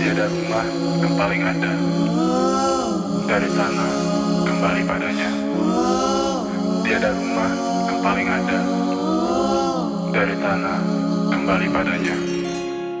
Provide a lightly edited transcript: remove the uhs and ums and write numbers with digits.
Tiada rumah yang paling ada. Dari sana kembali padanya. Tiada rumah yang paling ada. Dari sana kembali padanya.